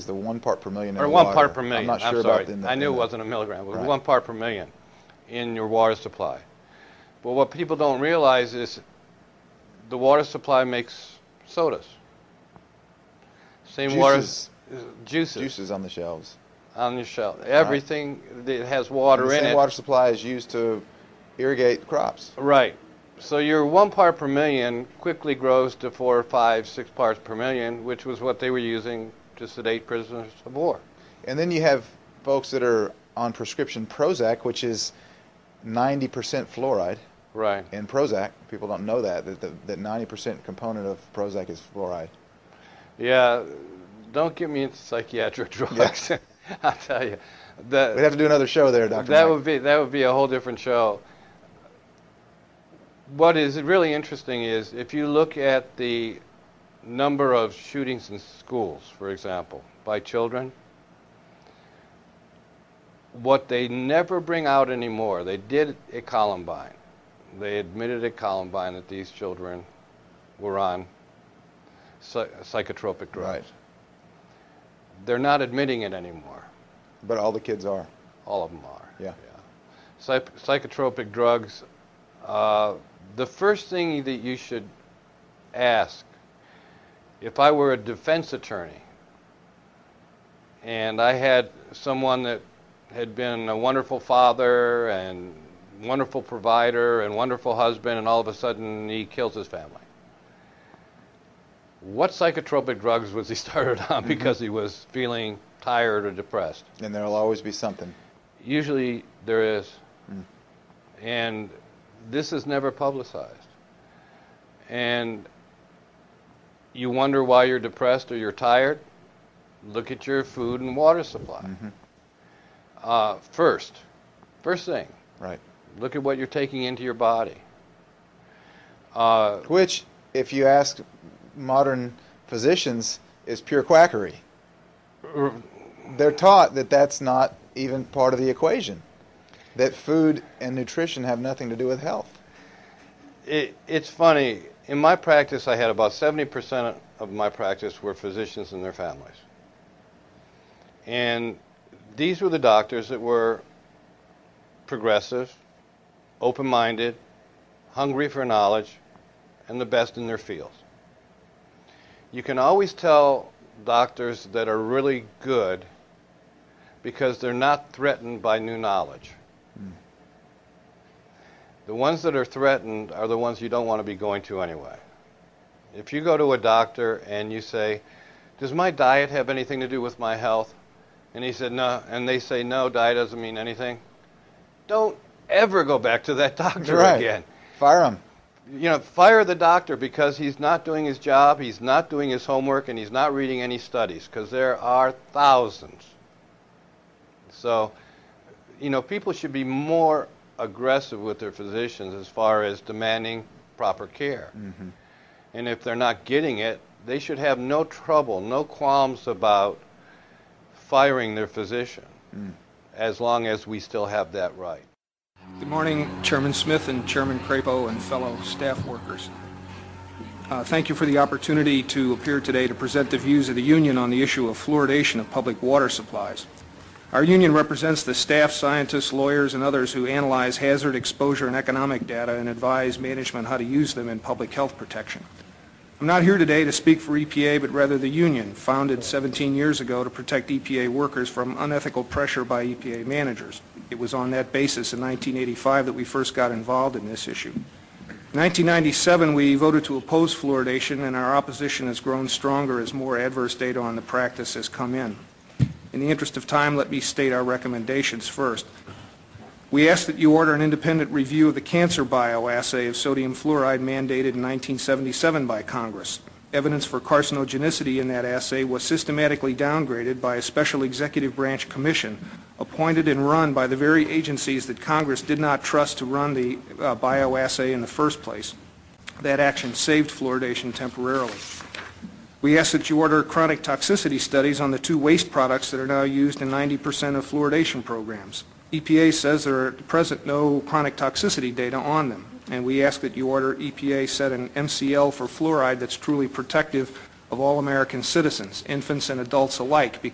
is the 1 part per million in or the 1 water. part per million. I'm not sure sorry. about I knew it wasn't a milligram. It was right. 1 part per million in your water supply. But what people don't realize is the water supply makes sodas. Same Juices. water, juices. Juices on the shelves. On your shelf. Everything that has water and the in same it. water supply is used to irrigate crops. Right. So your 1 part per million quickly grows to 4, 5, 6 parts per million, which was what they were using to sedate prisoners of war. And then you have folks that are on prescription Prozac, which is 90% fluoride. Right. In Prozac, people don't know that 90% component of Prozac is fluoride. Yeah, don't get me into psychiatric drugs. Yeah. I'll tell you. We'd have to do another show there, Dr. That would be a whole different show. What is really interesting is if you look at the number of shootings in schools, for example, by children, what they never bring out anymore, they did at Columbine. They admitted at Columbine that these children were on psychotropic drugs. Right. They're not admitting it anymore. But all the kids are. All of them are. Yeah. Psychotropic drugs, the first thing that you should ask, if I were a defense attorney and I had someone that had been a wonderful father and wonderful provider and wonderful husband, and all of a sudden he kills his family. What psychotropic drugs was he started on because he was feeling tired or depressed? And there'll always be something. Usually there is. And this is never publicized. And you wonder why you're depressed or you're tired? Look at your food and water supply. First thing. Right. Look at what you're taking into your body. Which, if you ask modern physicians, is pure quackery. They're taught that that's not even part of the equation, that food and nutrition have nothing to do with health. It's funny. In my practice, I had about 70% of my practice were physicians and their families. And these were the doctors that were progressive, open-minded, hungry for knowledge, and the best in their fields. You can always tell doctors that are really good because they're not threatened by new knowledge. The ones that are threatened are the ones you don't want to be going to anyway. If you go to a doctor and you say, does my diet have anything to do with my health? And he said, no, and they say, no, diet doesn't mean anything. Don't ever go back to that doctor again. Fire him. You know, fire the doctor because he's not doing his job, he's not doing his homework, and he's not reading any studies, because there are thousands. So, you know, people should be more aggressive with their physicians as far as demanding proper care. And if they're not getting it, they should have no trouble, no qualms about firing their physician, as long as we still have that right. Good morning, Chairman Smith and Chairman Crapo and fellow staff workers. Thank you for the opportunity to appear today to present the views of the union on the issue of fluoridation of public water supplies. Our union represents the staff, scientists, lawyers, and others who analyze hazard, exposure, and economic data and advise management how to use them in public health protection. I'm not here today to speak for EPA, but rather the union, founded 17 years ago to protect EPA workers from unethical pressure by EPA managers. It was on that basis in 1985 that we first got involved in this issue. In 1997, we voted to oppose fluoridation, and our opposition has grown stronger as more adverse data on the practice has come in. In the interest of time, let me state our recommendations first. We ask that you order an independent review of the cancer bioassay of sodium fluoride mandated in 1977 by Congress. Evidence for carcinogenicity in that assay was systematically downgraded by a special executive branch commission appointed and run by the very agencies that Congress did not trust to run the bioassay in the first place. That action saved fluoridation temporarily. We ask that you order chronic toxicity studies on the 2 waste products that are now used in 90% of fluoridation programs. EPA says there are at present no chronic toxicity data on them, and we ask that you order EPA set an MCL for fluoride that's truly protective of all American citizens, infants and adults alike,